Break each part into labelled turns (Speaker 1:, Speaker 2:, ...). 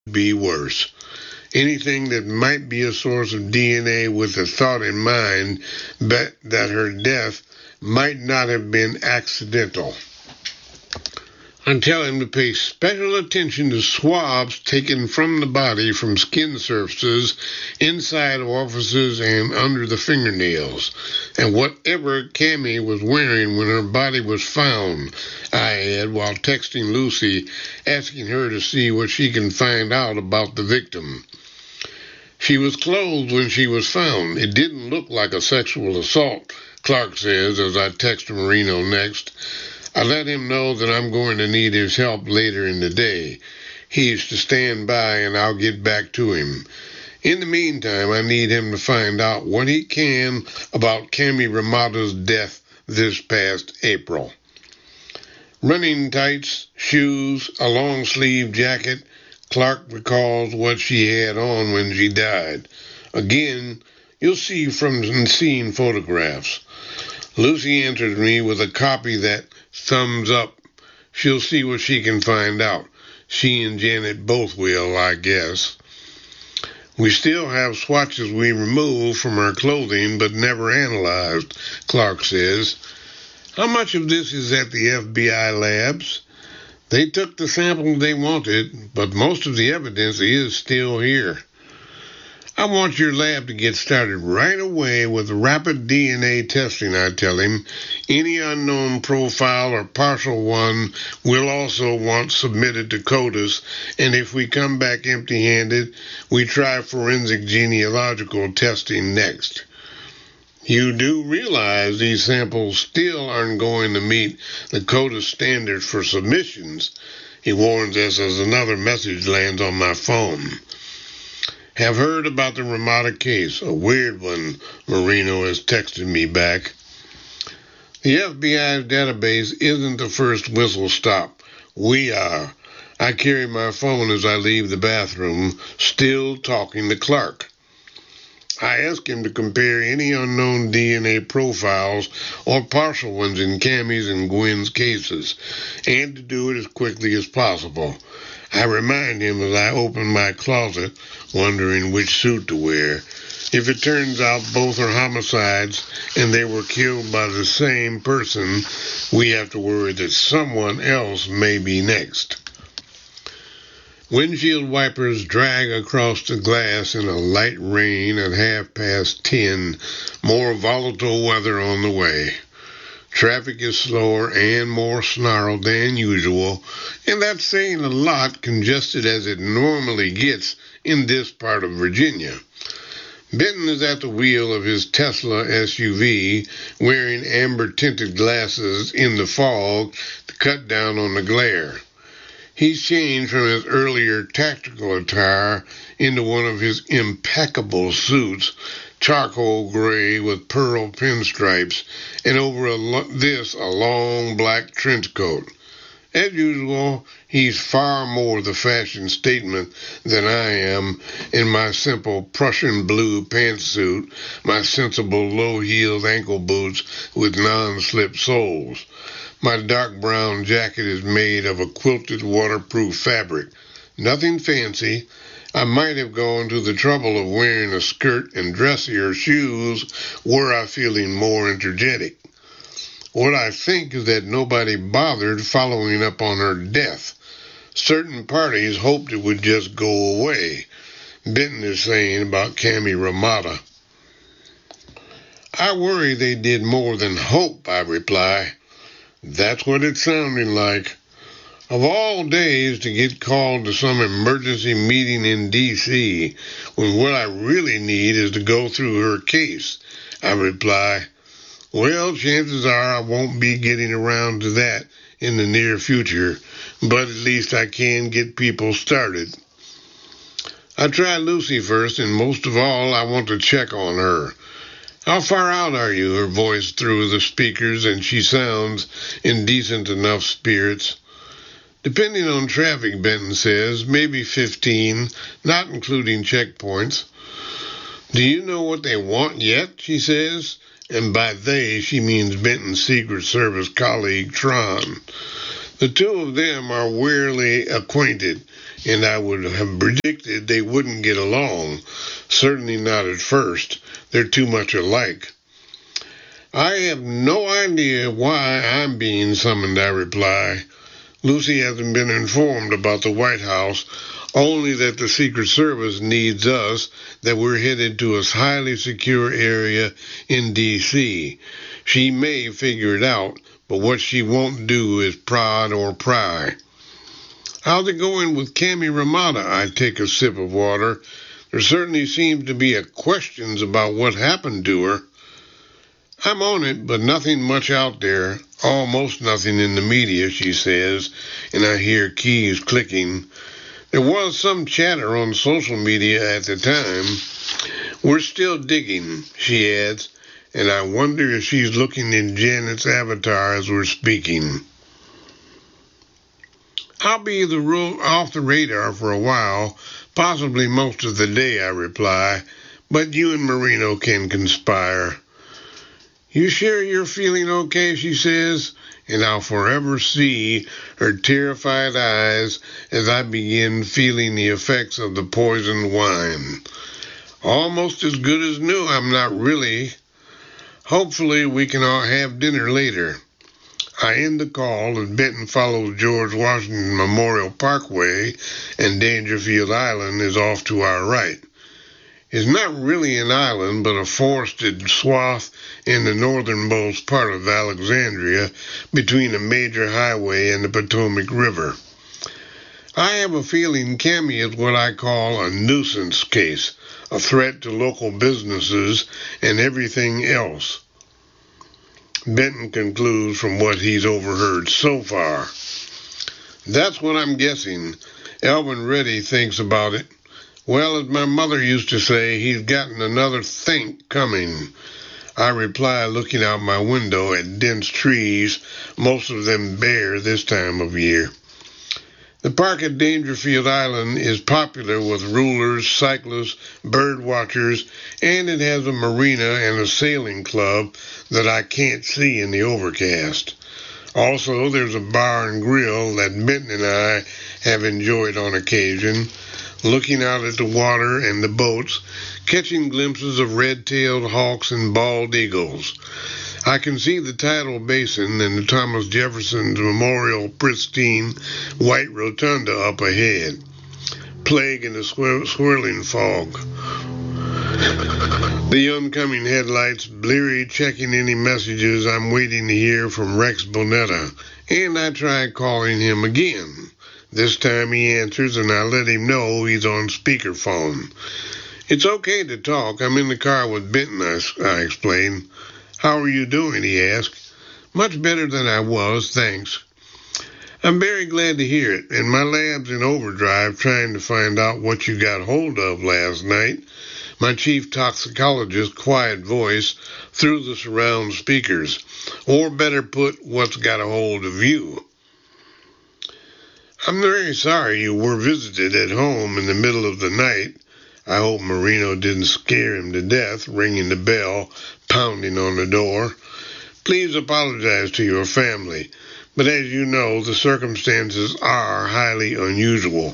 Speaker 1: be worse. Anything that might be a source of DNA with the thought in mind that her death might not have been accidental. I tell him to pay special attention to swabs taken from the body from skin surfaces, inside orifices, and under the fingernails, and whatever Cammy was wearing when her body was found, I add while texting Lucy, asking her to see what she can find out about the victim. She was clothed when she was found. It didn't look like a sexual assault, Clark says as I text Marino next. I let him know that I'm going to need his help later in the day. He's to stand by and I'll get back to him. In the meantime, I need him to find out what he can about Cammy Ramada's death this past April. Running tights, shoes, a long-sleeve jacket, Clark recalls what she had on when she died. Again, you'll see from scene photographs. Lucy answers me with a copy that thumbs up. She'll see what she can find out. She and Janet both will, I guess. We still have swatches we removed from our clothing but never analyzed, Clark says. How much of this is at the FBI labs? They took the sample they wanted, but most of the evidence is still here. I want your lab to get started right away with rapid DNA testing, I tell him. Any unknown profile or partial one we'll also want submitted to CODIS, and if we come back empty-handed, we try forensic genealogical testing next. You do realize these samples still aren't going to meet the CODIS standards for submissions, he warns us as another message lands on my phone. Have heard about the Ramada case, a weird one, Marino has texted me back. The FBI's database isn't the first whistle stop. We are. I carry my phone as I leave the bathroom, still talking to Clark. I ask him to compare any unknown DNA profiles or partial ones in Cammy's and Gwen's cases, and to do it as quickly as possible. I remind him as I open my closet, wondering which suit to wear. If it turns out both are homicides and they were killed by the same person, we have to worry that someone else may be next. Windshield wipers drag across the glass in a light rain at 10:30. More volatile weather on the way. Traffic is slower and more snarled than usual, and that's saying a lot, congested as it normally gets in this part of Virginia. Benton is at the wheel of his Tesla SUV, wearing amber-tinted glasses in the fog to cut down on the glare. He's changed from his earlier tactical attire into one of his impeccable suits, charcoal gray with pearl pinstripes, and over this a long black trench coat. As usual, he's far more the fashion statement than I am in my simple Prussian blue pantsuit, my sensible low-heeled ankle boots with non-slip soles. My dark brown jacket is made of a quilted waterproof fabric. Nothing fancy. I might have gone to the trouble of wearing a skirt and dressier shoes were I feeling more energetic. What I think is that nobody bothered following up on her death. Certain parties hoped it would just go away. Benton is saying about Cammy Ramada. I worry they did more than hope, I reply. That's what it's sounding like. Of all days to get called to some emergency meeting in D.C., when what I really need is to go through her case, I reply. Well, chances are I won't be getting around to that in the near future, but at least I can get people started. I try Lucy first, and most of all, I want to check on her. How far out are you? Her voice through the speakers, and she sounds in decent enough spirits. Depending on traffic, Benton says, maybe 15, not including checkpoints. Do you know what they want yet? She says, and by they she means Benton's Secret Service colleague Tron. The two of them are wearily acquainted. and I would have predicted they wouldn't get along. Certainly not at first. They're too much alike. I have no idea why I'm being summoned, I reply. Lucy hasn't been informed about the White House, only that the Secret Service needs us, that we're headed to a highly secure area in D.C. She may figure it out, but what she won't do is prod or pry. How's it going with Cami Ramada? I take a sip of water. There certainly seems to be questions about what happened to her. I'm on it, but nothing much out there. Almost nothing in the media, she says, and I hear keys clicking. There was some chatter on social media at the time. We're still digging, she adds, and I wonder if she's looking in Janet's avatar as we're speaking. I'll be off the radar for a while, possibly most of the day, I reply, but you and Marino can conspire. You sure you're feeling okay, she says, and I'll forever see her terrified eyes as I begin feeling the effects of the poisoned wine. Almost as good as new, I'm not really. Hopefully we can all have dinner later. I end the call as Benton follows George Washington Memorial Parkway and Dangerfield Island is off to our right. It's not really an island, but a forested swath in the northernmost part of Alexandria between a major highway and the Potomac River. I have a feeling Cami is what I call a nuisance case, a threat to local businesses and everything else. Benton concludes from what he's overheard so far. That's what I'm guessing. Elvin Reddy thinks about it. Well, as my mother used to say, he's gotten another think coming. I reply, looking out my window at dense trees, most of them bare this time of year. The park at Dangerfield Island is popular with rulers, cyclists, bird watchers, and it has a marina and a sailing club that I can't see in the overcast. Also, there's a bar and grill that Benton and I have enjoyed on occasion, looking out at the water and the boats, catching glimpses of red-tailed hawks and bald eagles. I can see the tidal basin and the Thomas Jefferson Memorial pristine white rotunda up ahead, plague in the swirling fog. The oncoming headlights bleary, checking any messages I'm waiting to hear from Rex Bonetta, and I try calling him again. This time he answers, and I let him know he's on speakerphone. It's okay to talk. I'm in the car with Benton, I explain. How are you doing, he asked. Much better than I was, thanks. I'm very glad to hear it, and my lab's in overdrive trying to find out what you got hold of last night. My chief toxicologist's quiet voice through the surround speakers, or better put, what's got a hold of you. I'm very sorry you were visited at home in the middle of the night. I hope Marino didn't scare him to death, ringing the bell, pounding on the door. Please apologize to your family, but as you know, the circumstances are highly unusual.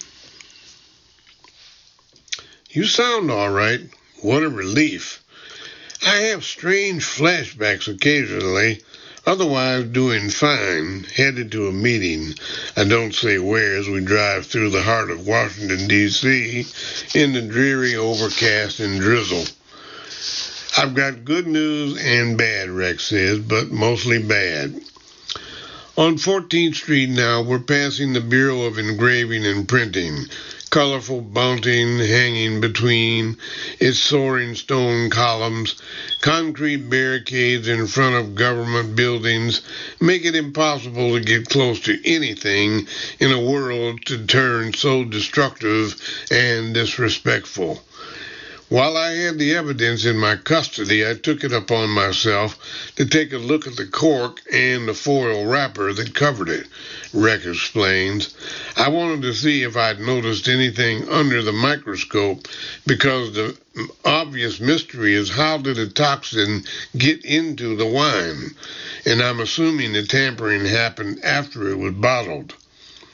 Speaker 1: You sound all right. What a relief. I have strange flashbacks occasionally. Otherwise doing fine, headed to a meeting. I don't say where as we drive through the heart of Washington, D.C., in the dreary overcast and drizzle. I've got good news and bad, Rex says, but mostly bad. On 14th Street now, we're passing the Bureau of Engraving and Printing. Colorful bunting hanging between its soaring stone columns, concrete barricades in front of government buildings make it impossible to get close to anything in a world to turn so destructive and disrespectful. While I had the evidence in my custody, I took it upon myself to take a look at the cork and the foil wrapper that covered it, Rex explains. I wanted to see if I'd noticed anything under the microscope, because the obvious mystery is how did a toxin get into the wine, and I'm assuming the tampering happened after it was bottled.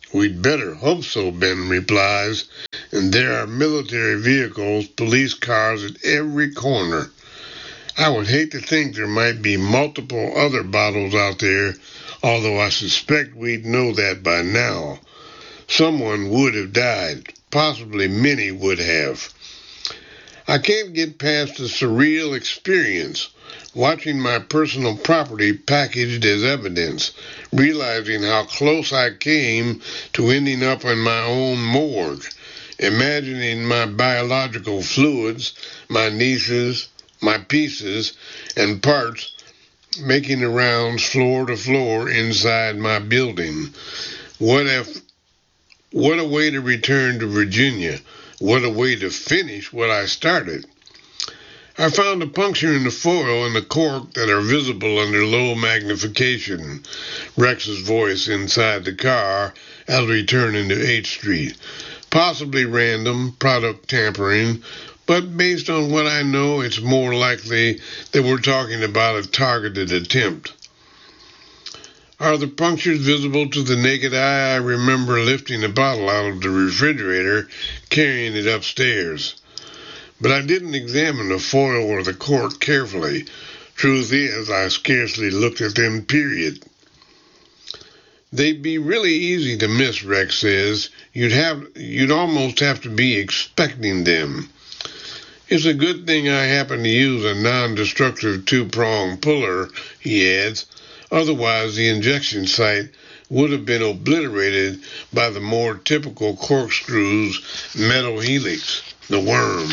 Speaker 1: We'd better hope so, Ben replies, and there are military vehicles, police cars at every corner. I would hate to think there might be multiple other bottles out there, although I suspect we'd know that by now. Someone would have died. Possibly many would have. I can't get past the surreal experience, watching my personal property packaged as evidence, realizing how close I came to ending up in my own morgue, imagining my biological fluids, my nieces, my pieces, and parts making the rounds floor to floor inside my building. What a way to return to Virginia. What a way to finish what I started. I found a puncture in the foil and the cork that are visible under low magnification. Rex's voice inside the car as we turn into 8th Street. Possibly random, product tampering, but based on what I know, it's more likely that we're talking about a targeted attempt. Are the punctures visible to the naked eye? I remember lifting a bottle out of the refrigerator, carrying it upstairs. But I didn't examine the foil or the cork carefully. Truth is, I scarcely looked at them, period. They'd be really easy to miss, Rex says. You'd almost have to be expecting them. It's a good thing I happen to use a non-destructive two-prong puller, he adds. Otherwise, the injection site would have been obliterated by the more typical corkscrew's metal helix, the worm.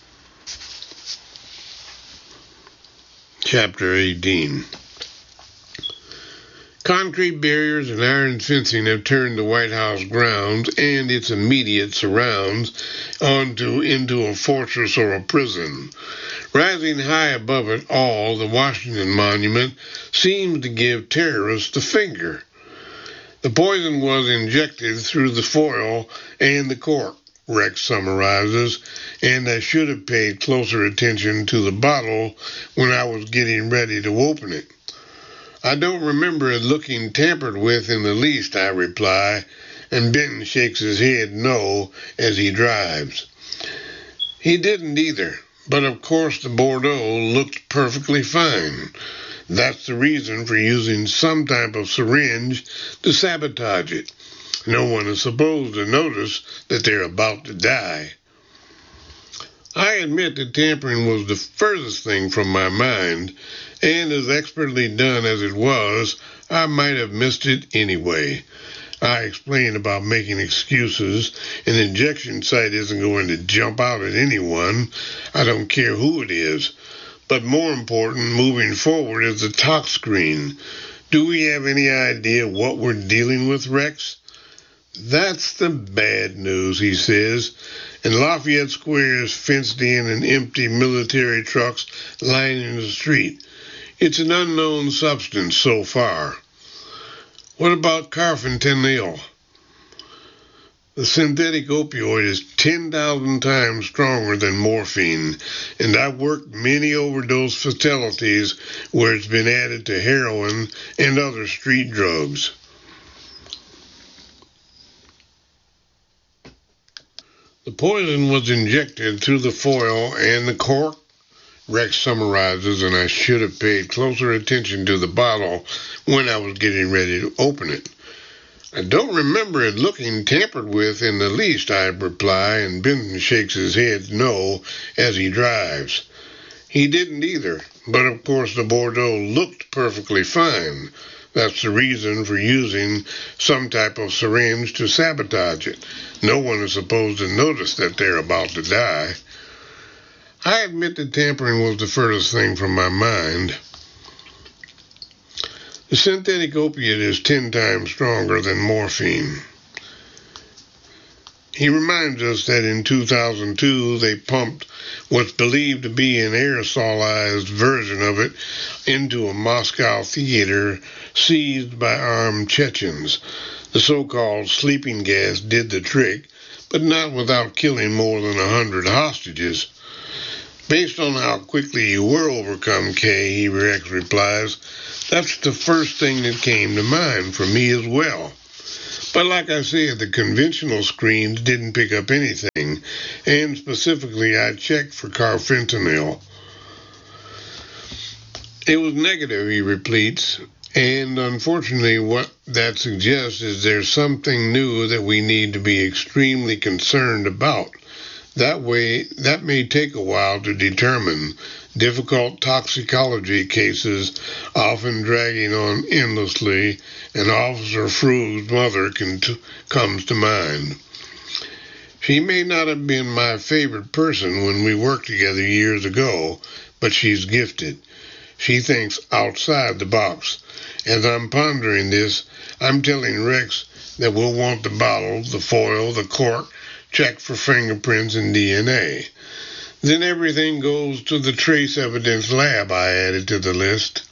Speaker 1: Chapter 18. Concrete barriers and iron fencing have turned the White House grounds and its immediate surrounds into a fortress or a prison. Rising high above it all, the Washington Monument seems to give terrorists the finger. The poison was injected through the foil and the cork, Rex summarizes, and I should have paid closer attention to the bottle when I was getting ready to open it. I don't remember it looking tampered with in the least, I reply, and Benton shakes his head no as he drives. He didn't either, but of course the Bordeaux looked perfectly fine. That's the reason for using some type of syringe to sabotage it. No one is supposed to notice that they're about to die. I admit that tampering was the furthest thing from my mind, and as expertly done as it was, I might have missed it anyway. I explain about making excuses. An injection site isn't going to jump out at anyone. I don't care who it is. But more important, moving forward, is the tox screen. Do we have any idea what we're dealing with, Rex? That's the bad news, he says, and Lafayette Square is fenced in and empty military trucks lining the street. It's an unknown substance so far. What about carfentanil? The synthetic opioid is 10,000 times stronger than morphine, and I've worked many overdose fatalities where it's been added to heroin and other street drugs. The poison was injected through the foil and the cork, Rex summarizes, and I should have paid closer attention to the bottle when I was getting ready to open it. I don't remember it looking tampered with in the least, I reply, and Benton shakes his head no as he drives. He didn't either, but of course the Bordeaux looked perfectly fine. That's the reason for using some type of syringe to sabotage it. No one is supposed to notice that they're about to die. I admit that tampering was the furthest thing from my mind. The synthetic opiate is 10 times stronger than morphine. He reminds us that in 2002 they pumped what's believed to be an aerosolized version of it into a Moscow theater seized by armed Chechens. The so-called sleeping gas did the trick, but not without killing more than 100 hostages. Based on how quickly you were overcome, Kay, Rex replies, that's the first thing that came to mind for me as well. But like I said, the conventional screens didn't pick up anything, and specifically I checked for carfentanil. It was negative, he repeats, and unfortunately what that suggests is there's something new that we need to be extremely concerned about. That may take a while to determine. Difficult toxicology cases often dragging on endlessly, and Officer Frew's mother comes to mind. She may not have been my favorite person when we worked together years ago, but she's gifted. She thinks outside the box. As I'm pondering this, I'm telling Rex that we'll want the bottle, the foil, the cork, checked for fingerprints and DNA. Then everything goes to the trace evidence lab, I added to the list.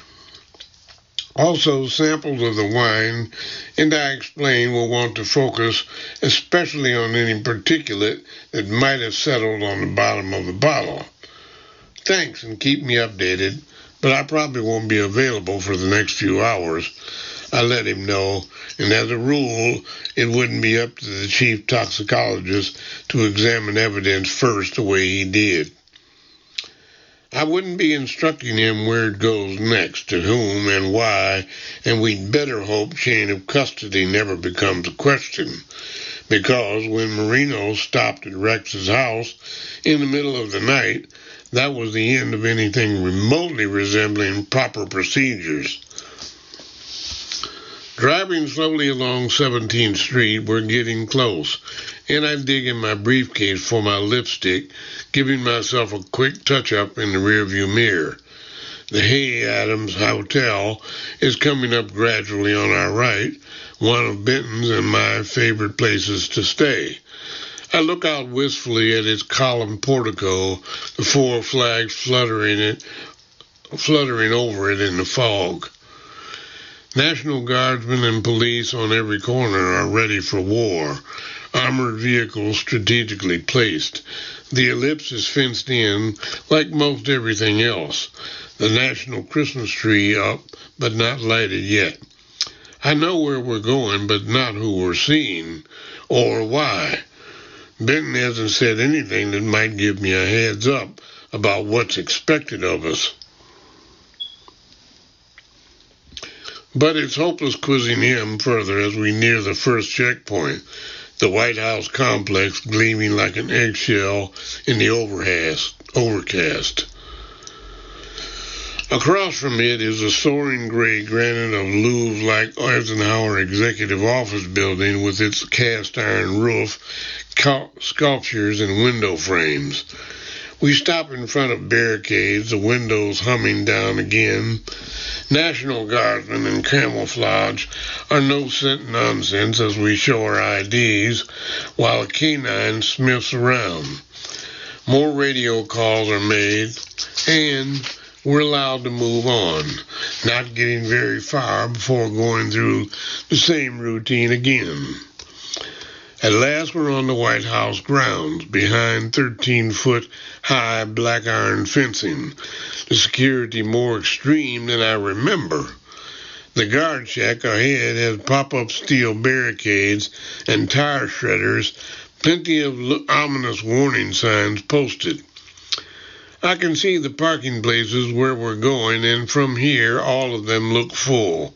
Speaker 1: Also, samples of the wine, and I explained we'll want to focus especially on any particulate that might have settled on the bottom of the bottle. Thanks, and keep me updated, but I probably won't be available for the next few hours. I let him know, and as a rule, it wouldn't be up to the chief toxicologist to examine evidence first the way he did. I wouldn't be instructing him where it goes next, to whom and why, and we'd better hope chain of custody never becomes a question, because when Marino stopped at Rex's house in the middle of the night, that was the end of anything remotely resembling proper procedures. Driving slowly along 17th Street, we're getting close, and I dig in my briefcase for my lipstick, giving myself a quick touch-up in the rearview mirror. The Hay Adams Hotel is coming up gradually on our right, one of Benton's and my favorite places to stay. I look out wistfully at its columned portico, the four flags fluttering over it in the fog. National Guardsmen and police on every corner are ready for war, armored vehicles strategically placed. The ellipse is fenced in, like most everything else. The national Christmas tree up, but not lighted yet. I know where we're going, but not who we're seeing, or why. Benton hasn't said anything that might give me a heads up about what's expected of us. But it's hopeless quizzing him further as we near the first checkpoint, the White House complex gleaming like an eggshell in the overcast. Across from it is a soaring gray granite of Louvre-like Eisenhower Executive Office building with its cast-iron roof, sculptures, and window frames. We stop in front of barricades, the windows humming down again. National Guardsmen in camouflage are no-scent nonsense as we show our IDs, while a canine sniffs around. More radio calls are made, and we're allowed to move on, not getting very far before going through the same routine again. At last we're on the White House grounds, behind 13-foot-high black iron fencing, the security more extreme than I remember. The guard shack ahead has pop-up steel barricades and tire shredders, plenty of ominous warning signs posted. I can see the parking places where we're going, and from here all of them look full.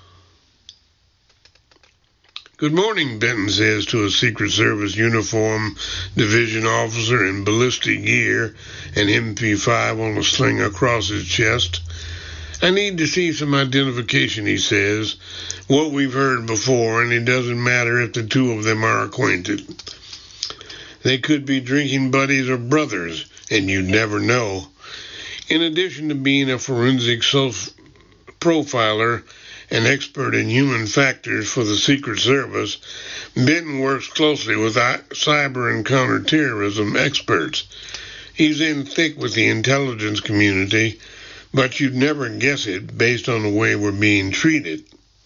Speaker 1: Good morning, Benton says to a Secret Service uniform division officer in ballistic gear and MP5 on a sling across his chest. I need to see some identification, he says, what we've heard before, and it doesn't matter if the two of them are acquainted. They could be drinking buddies or brothers, and you'd never know. In addition to being a forensic profiler, an expert in human factors for the Secret Service, Benton works closely with cyber and counterterrorism experts. He's in thick with the intelligence community, but you'd never guess it based on the way we're being treated.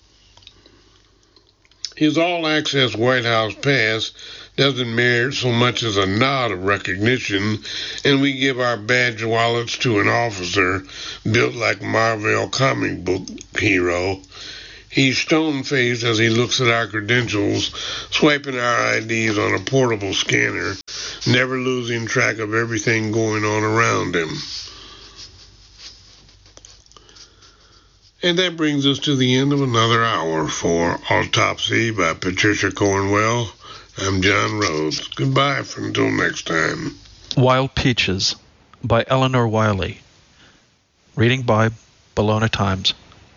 Speaker 1: His all-access White House pass doesn't merit so much as a nod of recognition, and we give our badge wallets to an officer built like Marvel comic book hero. He's stone-faced as he looks at our credentials, swiping our IDs on a portable scanner, never losing track of everything going on around him. And that brings us to the end of another hour for Autopsy by Patricia Cornwell. I'm John Rhodes. Goodbye until next time.
Speaker 2: Wild Peaches by Eleanor Wiley. Reading by Bologna Times.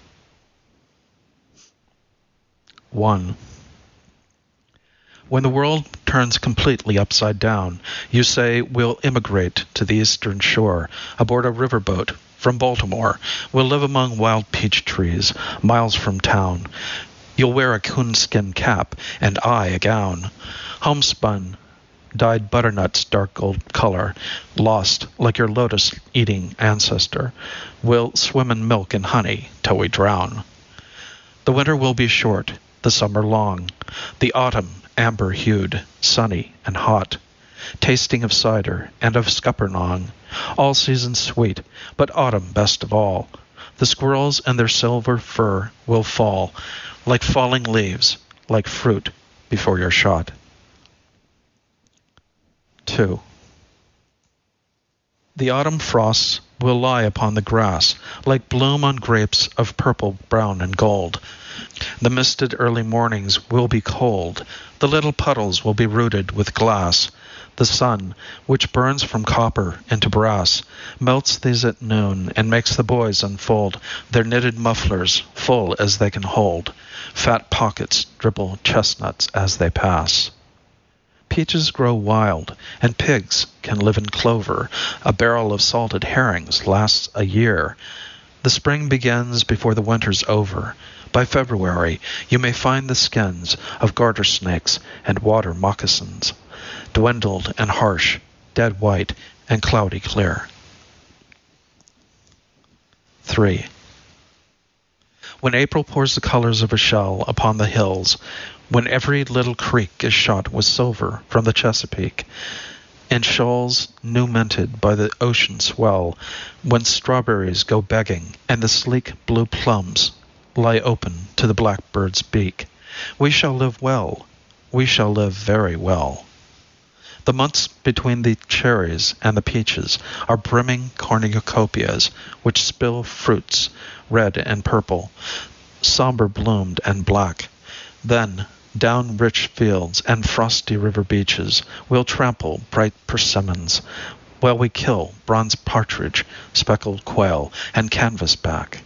Speaker 2: 1. When the world turns completely upside down, you say we'll immigrate to the eastern shore aboard a riverboat from Baltimore. We'll live among wild peach trees, miles from town. You'll wear a coonskin cap, and I a gown. Homespun, dyed butternut's dark gold color, lost like your lotus-eating ancestor. We'll swim in milk and honey till we drown. The winter will be short, the summer long, the autumn amber-hued, sunny and hot, tasting of cider and of scuppernong, all seasons sweet, but autumn best of all. The squirrels and their silver fur will fall, like falling leaves, like fruit before you're shot. 2. The autumn frosts will lie upon the grass, like bloom on grapes of purple, brown, and gold. The misted early mornings will be cold. The little puddles will be rooted with glass. The sun, which burns from copper into brass, melts these at noon and makes the boys unfold their knitted mufflers full as they can hold. Fat pockets dribble chestnuts as they pass. Peaches grow wild, and pigs can live in clover. A barrel of salted herrings lasts a year. The spring begins before the winter's over. By February, you may find the skins of garter snakes and water moccasins, dwindled and harsh, dead white, and cloudy clear. 3. When April pours the colors of a shell upon the hills, when every little creek is shot with silver from the Chesapeake, in shoals new minted by the ocean swell, when strawberries go begging and the sleek blue plums lie open to the blackbird's beak, we shall live well, we shall live very well. The months between the cherries and the peaches are brimming cornucopias which spill fruits red and purple, somber bloomed and black. Then down rich fields and frosty river beaches we'll trample bright persimmons, while we kill bronze partridge, speckled quail, and canvasback.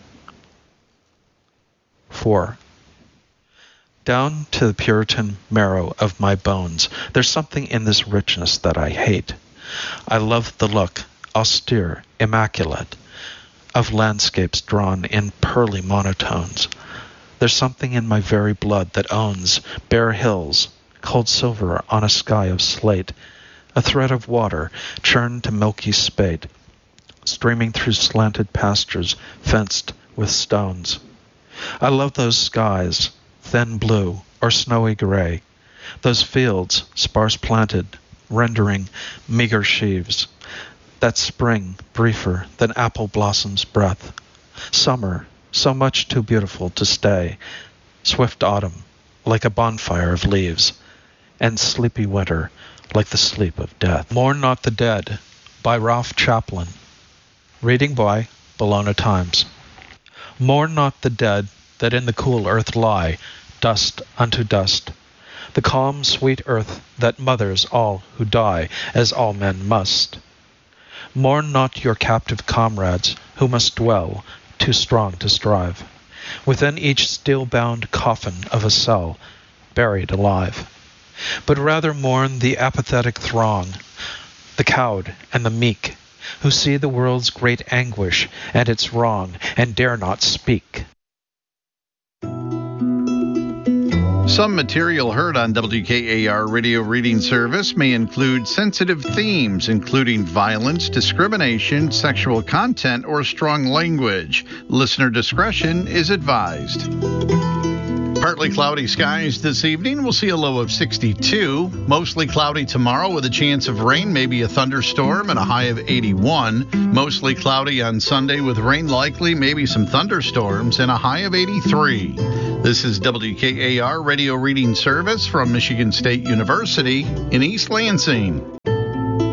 Speaker 2: 4. Down to the Puritan marrow of my bones, there's something in this richness that I hate. I love the look, austere, immaculate, of landscapes drawn in pearly monotones. There's something in my very blood that owns bare hills, cold silver on a sky of slate, a thread of water churned to milky spate, streaming through slanted pastures fenced with stones. I love those skies, thin blue or snowy gray, those fields sparse planted, rendering meager sheaves, that spring briefer than apple blossom's breath, summer so much too beautiful to stay, swift autumn like a bonfire of leaves, and sleepy winter like the sleep of death. Mourn Not the Dead by Ralph Chaplin. Reading by Bologna Times. Mourn not the dead that in the cool earth lie, dust unto dust, the calm, sweet earth that mothers all who die, as all men must. Mourn not your captive comrades who must dwell, too strong to strive, within each steel-bound coffin of a cell, buried alive. But rather mourn the apathetic throng, the cowed and the meek, who see the world's great anguish and its wrong, and dare not speak.
Speaker 3: Some material heard on WKAR Radio Reading Service may include sensitive themes, including violence, discrimination, sexual content, or strong language. Listener discretion is advised. Partly cloudy skies this evening. We'll see a low of 62. Mostly cloudy tomorrow with a chance of rain, maybe a thunderstorm, and a high of 81. Mostly cloudy on Sunday with rain likely, maybe some thunderstorms, and a high of 83. This is WKAR Radio Reading Service from Michigan State University in East Lansing.